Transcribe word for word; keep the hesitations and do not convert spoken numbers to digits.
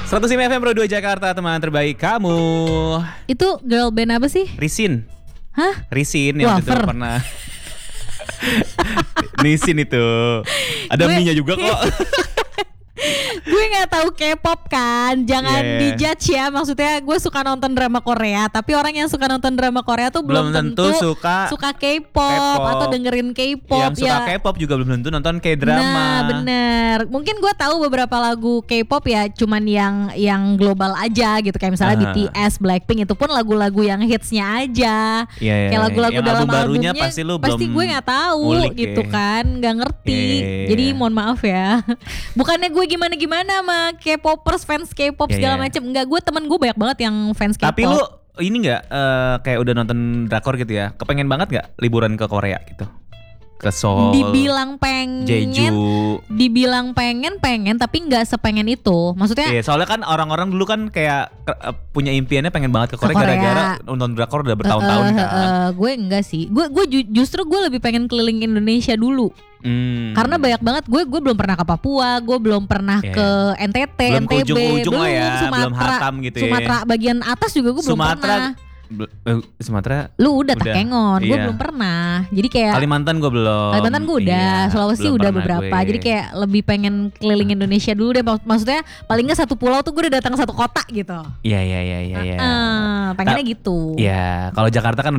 seratus lima F M Pro dua Jakarta, teman terbaik kamu. Itu girl band apa sih? Risin. Hah? Risin yang itu Wafer. pernah. Nisin itu. Ada Gue- mie-nya juga kok. Gue nggak tahu K-pop kan, jangan Yeah. dijudge ya. Maksudnya gue suka nonton drama Korea, tapi orang yang suka nonton drama Korea tuh belum, Belum tentu suka suka K-pop, K-pop. atau dengerin K-pop. Yang suka ya. K-pop juga belum tentu nonton K-drama. Nah bener, mungkin gue tahu beberapa lagu K-pop ya, cuman yang yang global aja gitu, kayak misalnya Aha. B T S, Blackpink, itu pun lagu-lagu yang hitsnya aja. Iya, iya, Kayak lagu-lagu yang dalam album barunya albumnya pasti lu pasti belum gue nggak tahu ngulik gitu ya. kan, nggak ngerti. Iya, iya, iya. Jadi mohon maaf ya. Bukannya gue gimana-gimana sama K-popers, fans K-pop Iya, segala iya. macem. Enggak, gue temen gue banyak banget yang fans K-pop. Tapi lu ini nggak eh, kayak udah nonton drakor gitu ya? Kepengen banget nggak liburan ke Korea gitu? Ke Seoul, dibilang pengen, Jeju. dibilang pengen pengen tapi nggak sepengen itu. Maksudnya Iya, soalnya kan orang-orang dulu kan kayak ke- eh, punya impiannya pengen banget ke Korea, Korea. gara-gara nonton drakor udah bertahun-tahun eh, kan. eh, eh, gue enggak sih. Gue gue ju- justru gue lebih pengen keliling Indonesia dulu. Hmm. Karena banyak banget, gue gue belum pernah ke Papua, gue belum pernah Iya, ke N T T, Belum N T ke B, ujung-ujung belum lah ya, Sumatera, belum hatam gitu ya. Sumatera bagian atas juga gue belum Sumatera, pernah. Bel- eh, Sumatera, Lu udah Udah, Takengon, gue iya. belum pernah. Jadi kayak Kalimantan gue belum. Kalimantan gue udah, Iya, Sulawesi belum udah pernah beberapa. gue. Jadi kayak lebih pengen keliling Indonesia dulu deh. Mak- Maksudnya paling nggak satu pulau tuh gue udah datang satu kota gitu. Iya iya iya iya. iya. Eh, pengennya Ta- gitu. Iya, kalau Jakarta kan